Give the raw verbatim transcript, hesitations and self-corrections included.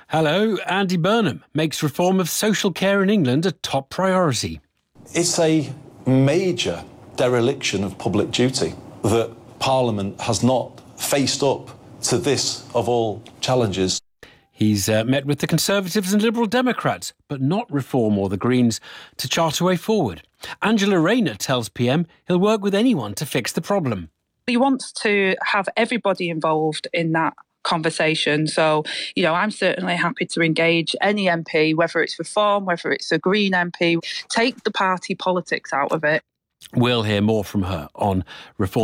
Hello, Andy Burnham makes reform of social care in England a top priority. It's a major dereliction of public duty that Parliament has not faced up to this of all challenges. He's uh, met with the Conservatives and Liberal Democrats, but not Reform or the Greens, to chart a way forward. Angela Rayner tells P M he'll work with anyone to fix the problem. He wants to have everybody involved in that conversation. So, you know, I'm certainly happy to engage any M P, whether it's Reform, whether it's a Green M P, take the party politics out of it. We'll hear more from her on Reform.